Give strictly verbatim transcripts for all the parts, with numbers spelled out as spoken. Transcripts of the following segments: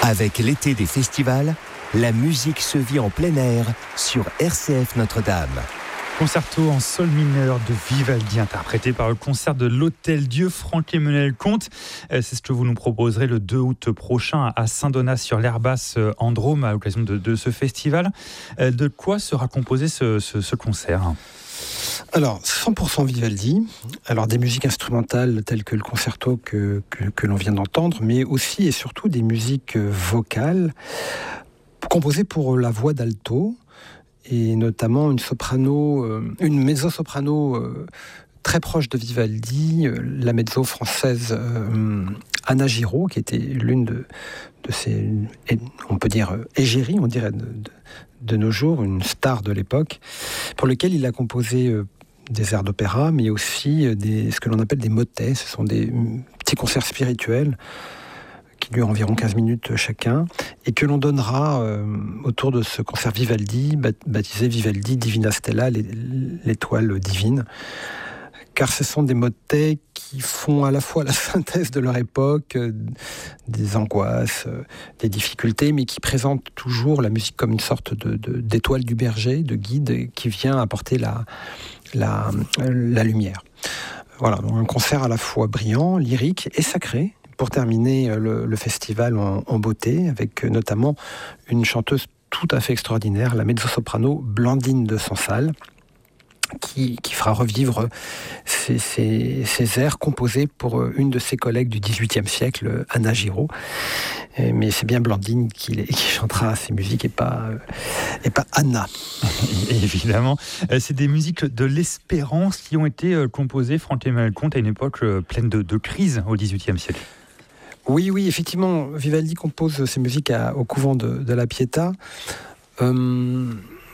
Avec l'été des festivals, la musique se vit en plein air sur R C F Notre-Dame. Concerto en sol mineur de Vivaldi, interprété par le concert de l'Hôtel-Dieu Franck-Emmanuel Comte. C'est ce que vous nous proposerez le deux août prochain à Saint-Donat-sur-l'Herbasse en Drôme, à l'occasion de, de ce festival. De quoi sera composé ce, ce, ce concert ? Alors, cent pour cent Vivaldi, alors des musiques instrumentales telles que le concerto que, que, que l'on vient d'entendre, mais aussi et surtout des musiques vocales composées pour la voix d'alto, et notamment une soprano, une mezzo-soprano très proche de Vivaldi, la mezzo française Anna Giraud, qui était l'une de, de ses, on peut dire, égéries, on dirait, de, de, de nos jours, une star de l'époque, pour lequel il a composé des airs d'opéra, mais aussi des, ce que l'on appelle des motets. Ce sont des petits concerts spirituels qui durent environ quinze minutes chacun, et que l'on donnera euh, autour de ce concert Vivaldi, baptisé Vivaldi Divina Stella, l'étoile divine, car ce sont des motets qui font à la fois la synthèse de leur époque, euh, des angoisses, euh, des difficultés, mais qui présentent toujours la musique comme une sorte de, de, d'étoile du berger, de guide qui vient apporter la, la, la lumière. Voilà, donc un concert à la fois brillant, lyrique et sacré, pour terminer le, le festival en, en beauté, avec notamment une chanteuse tout à fait extraordinaire, la mezzo-soprano Blandine de Sansal, qui, qui fera revivre ces, ces, ces airs composés pour une de ses collègues du dix-huitième siècle, Anna Giraud. Mais c'est bien Blandine qui, les, qui chantera ces musiques et pas, et pas Anna. Évidemment, c'est des musiques de l'espérance qui ont été composées, Franck-Emmanuel Comte, à une époque pleine de, de crise au dix-huitième siècle. Oui, oui, effectivement, Vivaldi compose ses musiques à, au couvent de, de la Pietà, euh,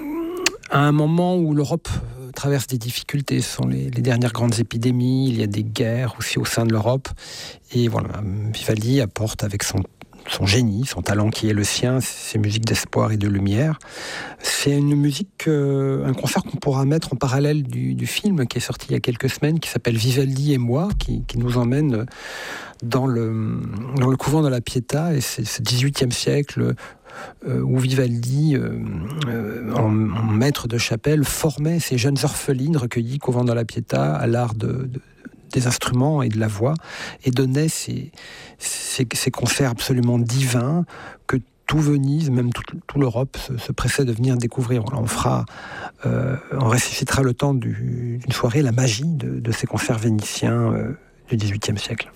à un moment où l'Europe traverse des difficultés. Ce sont les, les dernières grandes épidémies, il y a des guerres aussi au sein de l'Europe. Et voilà, Vivaldi apporte avec son, son génie, son talent qui est le sien, ses musiques d'espoir et de lumière. C'est une musique, euh, un concert qu'on pourra mettre en parallèle du, du film qui est sorti il y a quelques semaines, qui s'appelle Vivaldi et moi, qui, qui nous emmène dans le, dans le couvent de la Pietà, et c'est ce dix-huitième siècle euh, où Vivaldi, euh, euh, en, en maître de chapelle, formait ces jeunes orphelines recueillies au couvent de la Pietà à l'art de, de, des instruments et de la voix, et donnait ces, ces, ces concerts absolument divins que tout Venise, même toute, toute l'Europe se, se pressait de venir découvrir. Voilà, on fera, euh, on ressuscitera le temps du, d'une soirée la magie de, de ces concerts vénitiens euh, du dix-huitième siècle.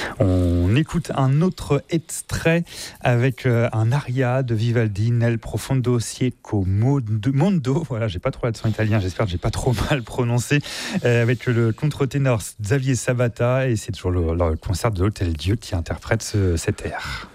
On écoute un autre extrait avec un aria de Vivaldi, Nel profondo cieco mondo. Voilà, j'ai pas trop l'accent italien, j'espère que j'ai pas trop mal prononcé. Avec le contre-ténor Xavier Sabata, et c'est toujours le, le concert de l'Hôtel-Dieu qui interprète ce, cet air.